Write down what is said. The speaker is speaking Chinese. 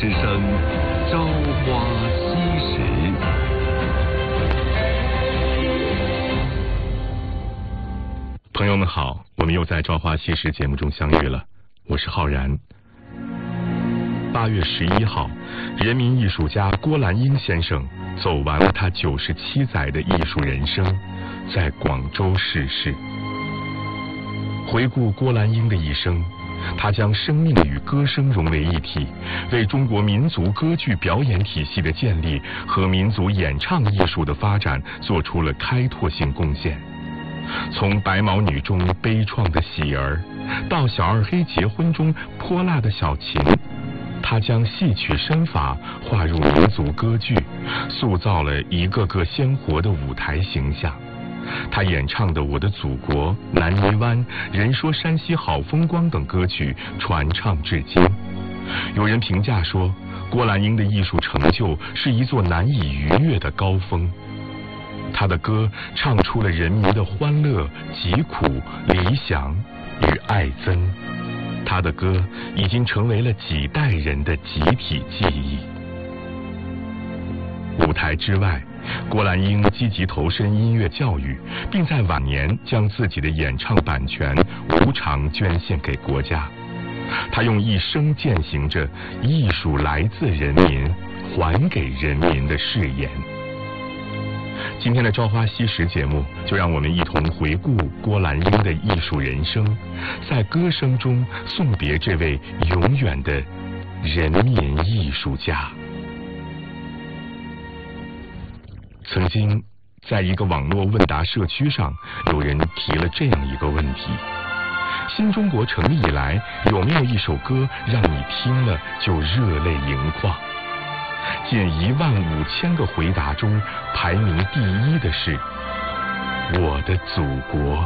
之声《朝花夕拾》。 朋友们好，我们又在《朝花夕拾》节目中相遇了，我是浩然。8月11号，人民艺术家郭兰英先生走完了他97载的艺术人生，在广州逝世。回顾郭兰英的一生，他将生命与歌声融为一体，为中国民族歌剧表演体系的建立和民族演唱艺术的发展做出了开拓性贡献。从白毛女中悲怆的喜儿，到小二黑结婚中泼辣的小琴，他将戏曲身法划入民族歌剧，塑造了一个个鲜活的舞台形象。他演唱的《我的祖国》《南泥湾》《人说山西好风光》等歌曲传唱至今。有人评价说，郭兰英的艺术成就是一座难以逾越的高峰。他的歌唱出了人民的欢乐、疾苦、理想与爱憎。他的歌已经成为了几代人的集体记忆。舞台之外，郭兰英积极投身音乐教育，并在晚年将自己的演唱版权无偿捐献给国家。他用一生践行着艺术来自人民，还给人民的誓言。今天的《朝花夕拾》节目，就让我们一同回顾郭兰英的艺术人生，在歌声中送别这位永远的人民艺术家。曾经，在一个网络问答社区上，有人提了这样一个问题：新中国成立以来，有没有一首歌让你听了就热泪盈眶？近15000个回答中，排名第一的是《我的祖国》。